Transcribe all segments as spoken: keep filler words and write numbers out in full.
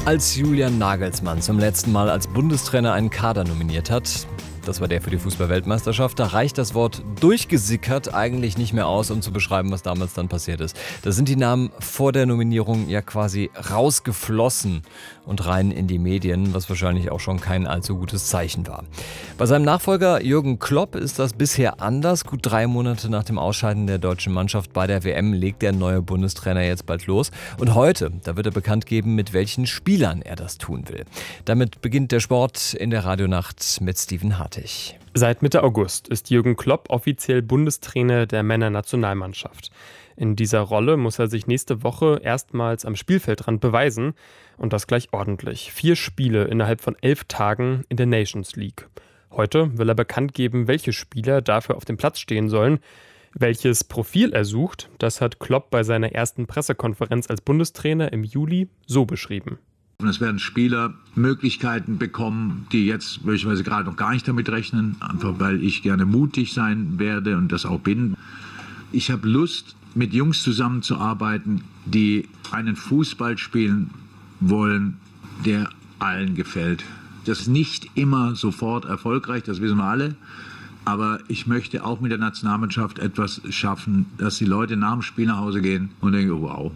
Als Julian Nagelsmann zum letzten Mal als Bundestrainer einen Kader nominiert hat, das war der für die Fußball-Weltmeisterschaft, da reicht das Wort durchgesickert eigentlich nicht mehr aus, um zu beschreiben, was damals dann passiert ist. Da sind die Namen vor der Nominierung ja quasi rausgeflossen und rein in die Medien, was wahrscheinlich auch schon kein allzu gutes Zeichen war. Bei seinem Nachfolger Jürgen Klopp ist das bisher anders. Gut drei Monate nach dem Ausscheiden der deutschen Mannschaft bei der W M legt der neue Bundestrainer jetzt bald los. Und heute, da wird er bekannt geben, mit welchen Spielern er das tun will. Damit beginnt der Sport in der Radionacht mit Steven Hartig. Seit Mitte August ist Jürgen Klopp offiziell Bundestrainer der Männernationalmannschaft. In dieser Rolle muss er sich nächste Woche erstmals am Spielfeldrand beweisen und das gleich ordentlich. Vier Spiele innerhalb von elf Tagen in der Nations League. Heute will er bekannt geben, welche Spieler dafür auf dem Platz stehen sollen. Welches Profil er sucht, das hat Klopp bei seiner ersten Pressekonferenz als Bundestrainer im Juli so beschrieben. Es werden Spieler Möglichkeiten bekommen, die jetzt möglicherweise gerade noch gar nicht damit rechnen, einfach weil ich gerne mutig sein werde und das auch bin. Ich habe Lust, mit Jungs zusammenzuarbeiten, die einen Fußball spielen wollen, der allen gefällt. Das ist nicht immer sofort erfolgreich, das wissen wir alle. Aber ich möchte auch mit der Nationalmannschaft etwas schaffen, dass die Leute nach dem Spiel nach Hause gehen und denken, wow,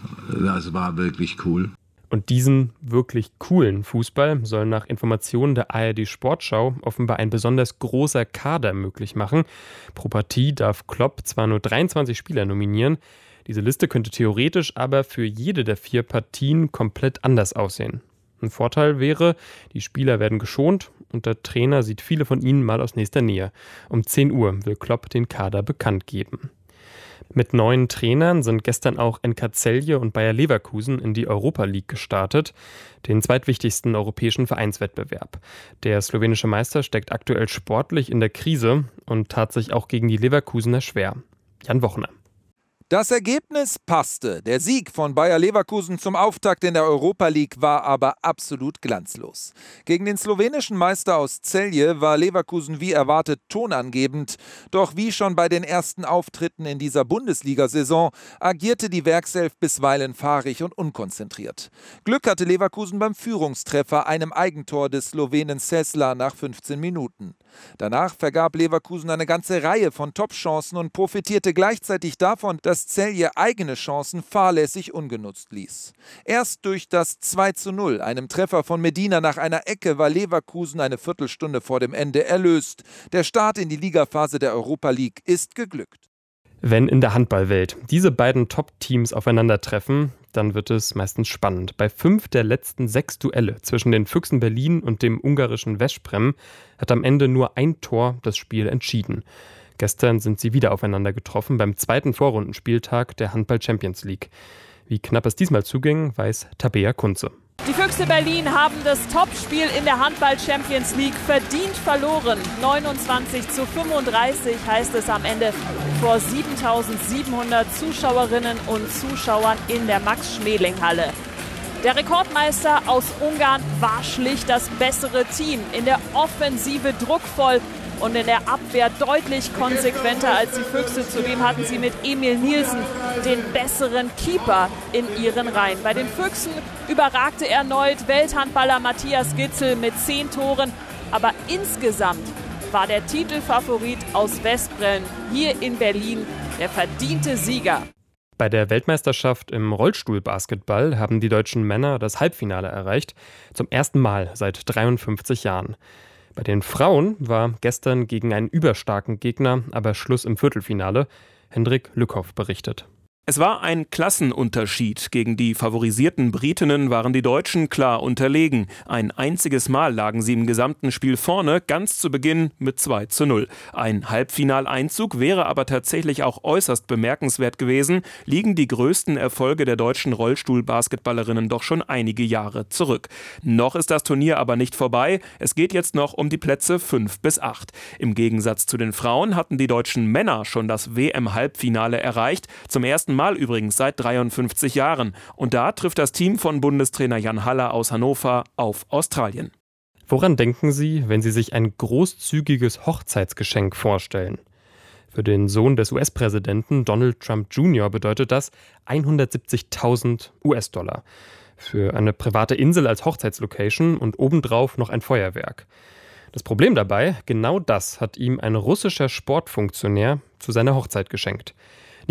das war wirklich cool. Und diesen wirklich coolen Fußball soll nach Informationen der A R D Sportschau offenbar ein besonders großer Kader möglich machen. Pro Partie darf Klopp zwar nur dreiundzwanzig Spieler nominieren, diese Liste könnte theoretisch aber für jede der vier Partien komplett anders aussehen. Ein Vorteil wäre, die Spieler werden geschont und der Trainer sieht viele von ihnen mal aus nächster Nähe. Um zehn Uhr will Klopp den Kader bekannt geben. Mit neuen Trainern sind gestern auch N K Celje und Bayer Leverkusen in die Europa League gestartet, den zweitwichtigsten europäischen Vereinswettbewerb. Der slowenische Meister steckt aktuell sportlich in der Krise und tat sich auch gegen die Leverkusener schwer. Jan Wochner. Das Ergebnis passte. Der Sieg von Bayer Leverkusen zum Auftakt in der Europa League war aber absolut glanzlos. Gegen den slowenischen Meister aus Celje war Leverkusen wie erwartet tonangebend. Doch wie schon bei den ersten Auftritten in dieser Bundesliga-Saison agierte die Werkself bisweilen fahrig und unkonzentriert. Glück hatte Leverkusen beim Führungstreffer, einem Eigentor des Slowenen Sesla nach fünfzehn Minuten. Danach vergab Leverkusen eine ganze Reihe von Top-Chancen und profitierte gleichzeitig davon, dass Celje eigene Chancen fahrlässig ungenutzt ließ. Erst durch das zwei zu null, einem Treffer von Medina nach einer Ecke, war Leverkusen eine Viertelstunde vor dem Ende erlöst. Der Start in die Ligaphase der Europa League ist geglückt. Wenn in der Handballwelt diese beiden Top-Teams aufeinandertreffen, dann wird es meistens spannend. Bei fünf der letzten sechs Duelle zwischen den Füchsen Berlin und dem ungarischen Veszprem hat am Ende nur ein Tor das Spiel entschieden. Gestern sind sie wieder aufeinander getroffen beim zweiten Vorrundenspieltag der Handball-Champions League. Wie knapp es diesmal zuging, weiß Tabea Kunze. Die Füchse Berlin haben das Topspiel in der Handball-Champions League verdient verloren. neunundzwanzig zu fünfunddreißig heißt es am Ende vor siebentausendsiebenhundert Zuschauerinnen und Zuschauern in der Max-Schmeling-Halle. Der Rekordmeister aus Ungarn war schlicht das bessere Team. In der Offensive druckvoll und in der Abwehr deutlich konsequenter als die Füchse. Zudem hatten sie mit Emil Nielsen den besseren Keeper in ihren Reihen. Bei den Füchsen überragte erneut Welthandballer Matthias Gitzel mit zehn Toren. Aber insgesamt war der Titelfavorit aus Veszprem hier in Berlin der verdiente Sieger. Bei der Weltmeisterschaft im Rollstuhlbasketball haben die deutschen Männer das Halbfinale erreicht. Zum ersten Mal seit dreiundfünfzig Jahren. Bei den Frauen war gestern gegen einen überstarken Gegner aber Schluss im Viertelfinale. Hendrik Lückhoff berichtet. Es war ein Klassenunterschied. Gegen die favorisierten Britinnen waren die Deutschen klar unterlegen. Ein einziges Mal lagen sie im gesamten Spiel vorne, ganz zu Beginn mit zwei zu null. Ein Halbfinaleinzug wäre aber tatsächlich auch äußerst bemerkenswert gewesen, liegen die größten Erfolge der deutschen Rollstuhlbasketballerinnen doch schon einige Jahre zurück. Noch ist das Turnier aber nicht vorbei. Es geht jetzt noch um die Plätze fünf bis acht. Im Gegensatz zu den Frauen hatten die deutschen Männer schon das W M-Halbfinale erreicht. Zum ersten Mal übrigens seit dreiundfünfzig Jahren. Und da trifft das Team von Bundestrainer Jan Haller aus Hannover auf Australien. Woran denken Sie, wenn Sie sich ein großzügiges Hochzeitsgeschenk vorstellen? Für den Sohn des U S-Präsidenten Donald Trump Junior bedeutet das hundertsiebzigtausend U S-Dollar. für eine private Insel als Hochzeitslocation und obendrauf noch ein Feuerwerk. Das Problem dabei, genau das hat ihm ein russischer Sportfunktionär zu seiner Hochzeit geschenkt.